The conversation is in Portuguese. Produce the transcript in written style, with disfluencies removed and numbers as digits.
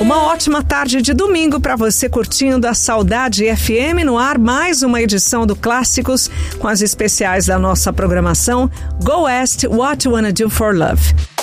Uma ótima tarde de domingo para você curtindo a Saudade FM no ar, mais uma edição do Clássicos com as especiais da nossa programação Go West, What You Wanna Do for Love.